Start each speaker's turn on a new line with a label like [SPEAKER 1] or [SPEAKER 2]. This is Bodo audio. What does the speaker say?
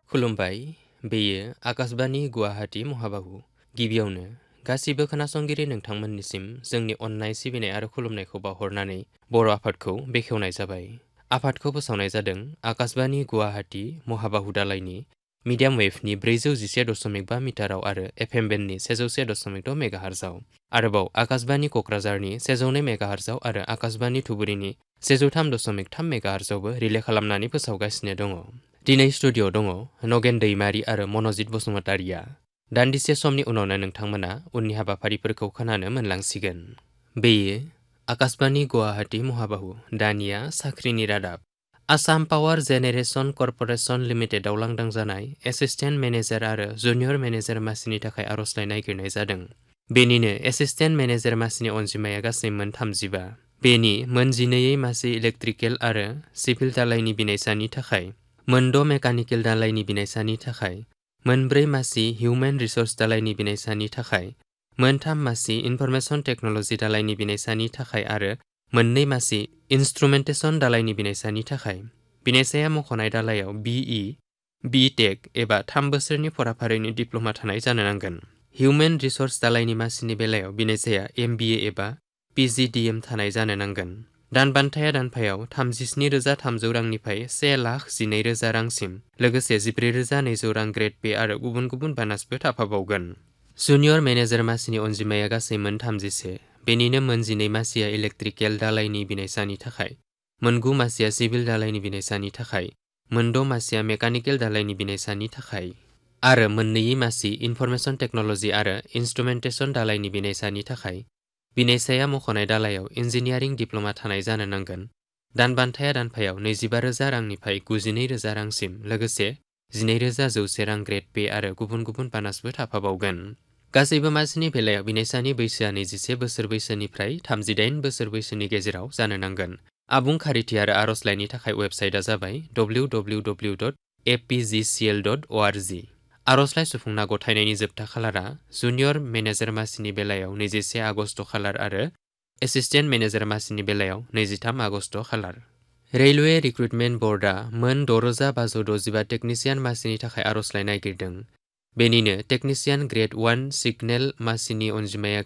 [SPEAKER 1] खुलुमबाय, बेयो आकाशबाणी गुवाहाटी महाबाहु। गिबियावनो गासिबो खोनासंगिरि नोंथांमोननिसिम जोंनि अननाय सिबिनाय आरो खुलुमनायखौ बावहरनानै बर' आफादखौ बेखेवनाय जाबाय। आफादखौ फोसावनाय जादों आकाशबाणी गुवाहाटी महाबाहु दालायनि मिडियाम वेभनि 411.5 मिटाराव आरो एफएम बेन्डनि 101.6 मेगाहार्जआव। आरोबाव आकाशबाणी क'क्राझारनि 102 मेगाहार्जआव आरो आकाशबाणी धुबुरीनि 103.3 मेगाहार्जआवबो रिले खालामनानै फोसावगासिनो दङ। दिनै स्टुडिअ'आव दङ नगेन दैमारी आरो मनजित बसुमतारिया। दान्दिसे समनि उनावनो नोंथांमोना उननि हाबाफारिफोरखौ खोनानो मोनलांसिगोन। बेयो आकाशबाणी गुवाहाटी महाबाहु। दानिया साख्रिनि रादाब। आसाम पावार जेनेरेशन कर्प'रेशन लिमिटेडआव लांदां जानाय एसिस्टेन्ट मेनेजार आरो जुनियर मेनेजार मासिनि थाखाय आर'जलाइ नागिरनाय जादों। बेनिनो एसिस्टेन्ट मेनेजार मासिनि अनजिमाया गासै मोन 35। बेनि मोन 12 मासि इलेक्ट्रिकेल आरो सिभिल दालायनि बिनायसानि थाखाय, मोन 6 मेकानिकेल दालायनि बिनायसानि थाखाय, मोन 4 मासि हिउमेन रिसर्स दालायनि बिनायसानि थाखाय, मोन 3 मासि इनफरमेशन टेक्न'लजि दालायनि बिनायसानि थाखाय आरो मोन 2 मासि इन्स्ट्रुमेन्टेशन दालायनि बिनायसानि थाखाय। बिनायसाया मख'नाय दालायाव बिइ, बि.टेक एबा 3 बोसोरनि फराफारिनि डिप्ल'मा थानाय जानो नांगोन। हिउमेन रिसर्स दालायनि मासिनि बेलायाव बिनायसाया एमबिए एबा पिजिडिएम थानाय जानो नांगोन। दानबान्थाया दानफायाव 37,300 रांनिफ्राय 1,12,000 रांसिम, लोगोसे 14,200 रां ग्रेड पे आरो गुबुन गुबुन बानासबो थाफाबावगोन। जुनियर मेनेजार मासिनि अनजिमाया गासै मोन 31। बेनिनो मोन 12 मासिया इलेक्ट्रिकेल दालायनि बिनायसानि थाखाय, मोन 9 मासिया सिभिल दालायनि बिनायसानि थाखाय, मोन 6 मासिया मेकानिकेल दालायनि बिनायसानि थाखाय आरो मोन 2 मासि इनफरमेशन टेक्न'लजि आरो इन्स्ट्रुमेन्टेशन दालायनि बिनायसानि थाखाय। बिनायसाया मख'नाय दालायाव इन्जिनियारिं डिप्ल'मा थानाय जानो नांगोन। दानबान्थाया दानफायाव 25,000 रांनिफ्राय 92,000 रांसिम, लोगोसे 12,100 रां ग्रेड पे आरो गुबुन गुबुन बानासबो थाफाबावगोन। गासैबो मासिनि बेलायाव बिनायसानि बैसोआ 21 बोसोर बैसोनिफ्राय 38 बोसोर बैसोनि गेजेराव जानो नांगोन। आबुं खारिथि आरो आर'जलाइनि थाखाय वेबसाइटआ जाबाय www.apgcl.org। आर'जलाइ सुफुंना गथायनायनि जोबथा खालारा जुनियर मेनेजार मासिनि बेलायाव 21 आगस्ट खालार आरो एसिस्टेन्ट मेनेजार मासिनि बेलायाव 23 आगस्ट खालार। रेलवे रिक्रुटमेन्ट बर्डआ मोन 6,565 टेकनिशियान मासिनि थाखाय आर'जलाइ नागिरदों। बेनिनो टेकनिशियान ग्रेड 1 सिगनेल मासिनि अनजिमाया